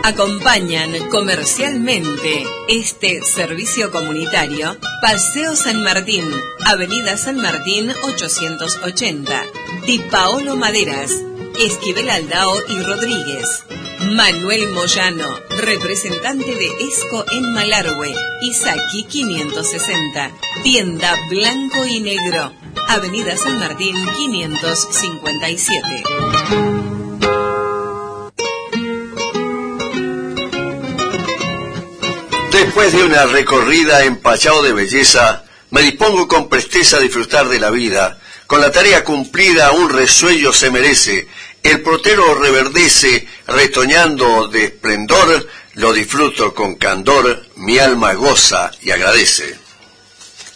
Acompañan comercialmente este servicio comunitario Paseo San Martín, Avenida San Martín 880, Di Paolo Maderas, Esquivel Aldao y Rodríguez. Manuel Moyano, representante de ESCO en Malargüe, Isaki 560, Tienda Blanco y Negro, Avenida San Martín 557. Después de una recorrida en Pachao de belleza, me dispongo con presteza a disfrutar de la vida. Con la tarea cumplida, un resuello se merece. El protero reverdece, retoñando de esplendor, lo disfruto con candor, mi alma goza y agradece.